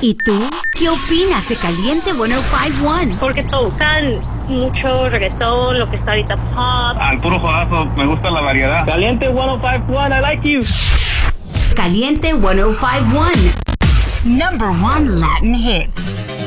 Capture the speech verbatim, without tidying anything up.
¿Y tú? ¿Qué opinas de Caliente ciento cincuenta y uno? Porque tocan mucho reggaetón, lo que está ahorita pop. Al puro jodazo, me gusta la variedad. Caliente ciento cincuenta y uno, I like you. Caliente ciento cincuenta y uno. Number one Latin hits.